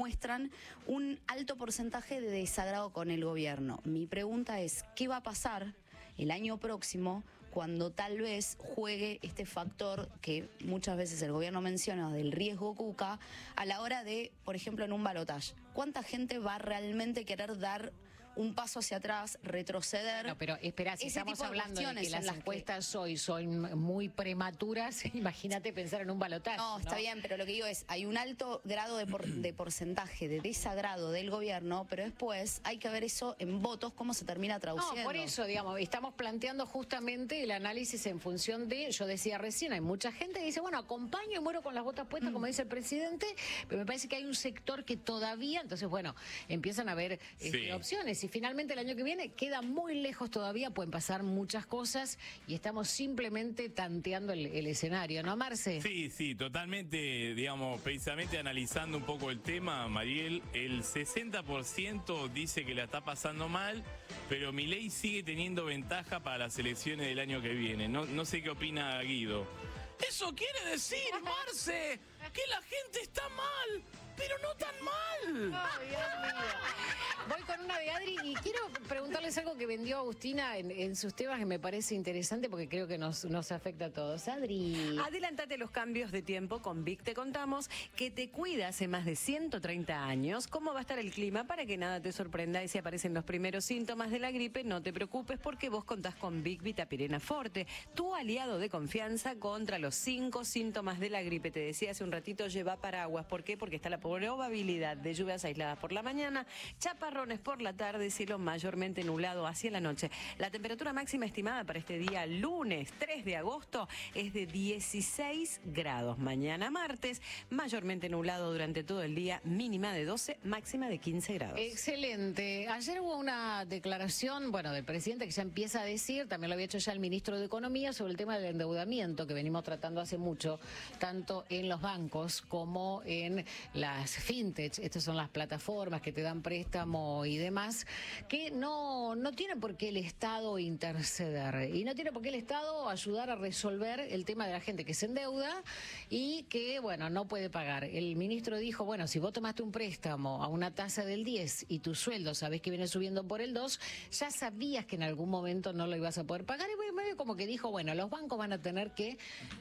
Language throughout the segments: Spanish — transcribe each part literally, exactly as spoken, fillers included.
muestran un alto porcentaje de desagrado con el gobierno. Mi pregunta es, ¿qué va a pasar el año próximo cuando tal vez juegue este factor que muchas veces el gobierno menciona del riesgo Cuca a la hora de, por ejemplo, en un balotaje? ¿Cuánta gente va a realmente querer dar un paso hacia atrás, retroceder? No, pero espera, si Ese estamos tipo de hablando de que cuestiones las son las encuestas hoy son muy prematuras, imagínate pensar en un balotaje. No, está ¿no? bien, pero lo que digo es, hay un alto grado de, por, de porcentaje de desagrado del gobierno, pero después hay que ver eso en votos, cómo se termina traduciendo. No, por eso, digamos, estamos planteando justamente el análisis en función de, yo decía recién, hay mucha gente que dice, bueno, acompaño y muero con las botas puestas, mm. como dice el presidente, pero me parece que hay un sector que todavía, entonces, bueno, empiezan a haber sí. este, opciones, y finalmente el año que viene queda muy lejos todavía, pueden pasar muchas cosas, y estamos simplemente tanteando el, el escenario, ¿no, Marce? Sí, sí, totalmente, digamos, precisamente analizando un poco el tema, Mariel, el sesenta por ciento dice que la está pasando mal, pero Milei sigue teniendo ventaja para las elecciones del año que viene. No, no sé qué opina Guido. Eso quiere decir, Marce, que la gente está mal, pero no tan mal. Oh, Dios mío. Voy con una de Adri y quiero preguntarles algo que vendió Agustina en, en sus temas que me parece interesante porque creo que nos, nos afecta a todos. Adri. Adelantate los cambios de tiempo. Con Vic te contamos que te cuida hace más de ciento treinta años. ¿Cómo va a estar el clima para que nada te sorprenda? Y si aparecen los primeros síntomas de la gripe, no te preocupes porque vos contás con Vic Vitapirena Forte, tu aliado de confianza contra los cinco síntomas de la gripe. Te decía hace un ratito, lleva paraguas. ¿Por qué? Porque está la probabilidad de lluvias aisladas por la mañana, chaparrones por la tarde, cielo mayormente nublado hacia la noche. La temperatura máxima estimada para este día lunes tres de agosto es de dieciséis grados. Mañana martes, mayormente nublado durante todo el día, mínima de doce, máxima de quince grados. Excelente. Ayer hubo una declaración, bueno, del presidente que ya empieza a decir, también lo había hecho ya el ministro de Economía, sobre el tema del endeudamiento que venimos tratando hace mucho, tanto en los bancos como en las fintech. Estas son las plataformas que te dan préstamo y demás, que no, no tiene por qué el Estado interceder y no tiene por qué el Estado ayudar a resolver el tema de la gente que se endeuda y que, bueno, no puede pagar. El ministro dijo, bueno, si vos tomaste un préstamo a una tasa del diez y tu sueldo sabés que viene subiendo por el dos, ya sabías que en algún momento no lo ibas a poder pagar, y medio como que dijo, bueno, los bancos van a tener que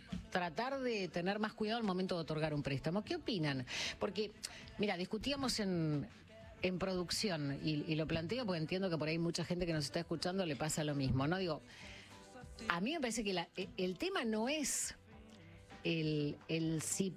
tratar de tener más cuidado al momento de otorgar un préstamo. ¿Qué opinan? Porque, mira, discutíamos en... en producción, y, y lo planteo porque entiendo que por ahí mucha gente que nos está escuchando le pasa lo mismo, ¿no? Digo, a mí me parece que la, el tema no es el, el si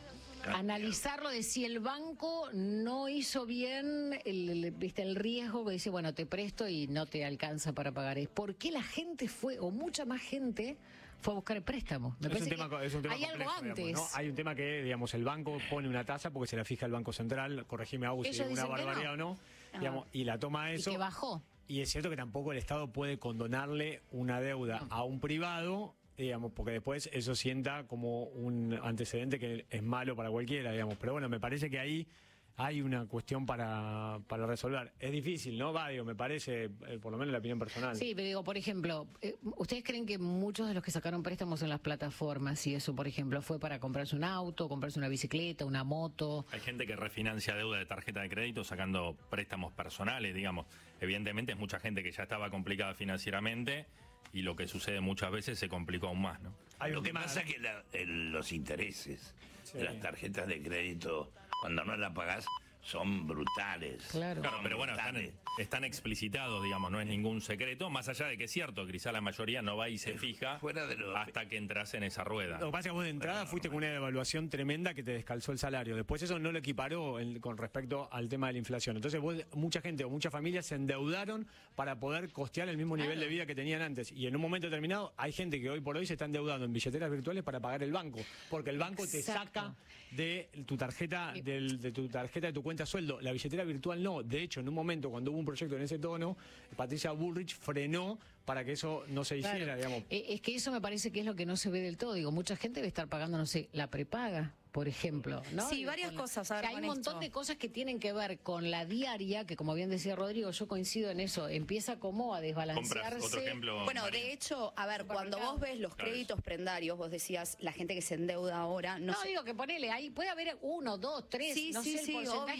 analizarlo de si el banco no hizo bien el, el, ¿viste? el riesgo que dice, bueno, te presto y no te alcanza para pagar. Es por qué la gente fue, o mucha más gente fue a buscar el préstamo. Me es, un tema, es un tema hay complejo, algo antes. Digamos, ¿no? Hay un tema que, digamos, el banco pone una tasa porque se la fija el Banco Central, corregime Agus si es una barbaridad no. o no, ah. digamos, y la toma eso. Y que bajó. Y es cierto que tampoco el Estado puede condonarle una deuda no. a un privado, digamos, porque después eso sienta como un antecedente que es malo para cualquiera, digamos. Pero bueno, me parece que ahí hay una cuestión para, para resolver. Es difícil, ¿no? Va, digo, me parece, eh, por lo menos la opinión personal. Sí, pero digo, por ejemplo, eh, ¿ustedes creen que muchos de los que sacaron préstamos en las plataformas, y eso, por ejemplo, fue para comprarse un auto, comprarse una bicicleta, una moto? Hay gente que refinancia deuda de tarjeta de crédito sacando préstamos personales, digamos. Evidentemente es mucha gente que ya estaba complicada financieramente, y lo que sucede muchas veces se complicó aún más, ¿no? Hay lo que pasa es que la, el, los intereses sí. de las tarjetas de crédito, cuando no la pagás, son brutales. Claro, claro pero bueno, están, están explicitados, digamos, no es ningún secreto, más allá de que es cierto, quizá la mayoría no va y se fija fuera de lo... hasta que entras en esa rueda. Lo que pasa es que vos de entrada fuiste con una devaluación tremenda que te descalzó el salario. Después eso no lo equiparó el, con respecto al tema de la inflación. Entonces vos, mucha gente o muchas familias se endeudaron para poder costear el mismo nivel claro. de vida que tenían antes. Y en un momento determinado hay gente que hoy por hoy se está endeudando en billeteras virtuales para pagar el banco. Porque el banco Exacto. te saca de tu tarjeta, del, de tu tarjeta de tu cuenta sueldo. La billetera virtual no. De hecho, en un momento cuando hubo un proyecto en ese tono, Patricia Bullrich frenó para que eso no se hiciera, claro. digamos. Es que eso me parece que es lo que no se ve del todo. Digo, mucha gente debe estar pagando, no sé, la prepaga, por ejemplo, ¿no? Sí, varias con, cosas. A ver, hay un montón esto. de cosas que tienen que ver con la diaria, que como bien decía Rodrigo, yo coincido en eso, empieza como a desbalancearse. Otro ejemplo, bueno, María. de hecho, a ver, cuando vos ves los créditos prendarios, vos decías, la gente que se endeuda ahora... No, no sé. digo que ponele, ahí puede haber uno, dos, tres, sí, no sí, sé el sí, porcentaje